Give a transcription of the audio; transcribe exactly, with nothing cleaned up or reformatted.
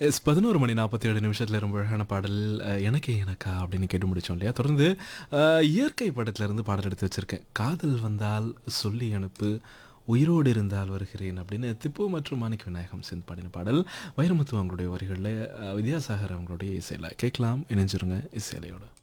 S பதினொன்று மணி நாற்பத்தி ஏழு நிமிஷத்துல ரொம்ப அழகான பாடல் அ, எனக்கே எனக்கா அப்படின்னு கேட்டு முடிச்சோம் இல்லையா? தொடர்ந்து அ, இயற்கை படத்துலேருந்து பாடல் எடுத்து வச்சிருக்கேன். காதல் வந்தால் சொல்லி அனுப்பு, உயிரோடு இருந்தால் வருகிறேன் அப்படின்னு திப்பு மற்றும் மாணிக்க விநாயகம் சேர்ந்து பாடின பாடல். வைரமுத்து அவங்களுடைய வரிகளில் வித்யாசாகர் அவங்களுடைய இசையில் கேட்கலாம். இணைஞ்சிருங்க இசையிலையோட.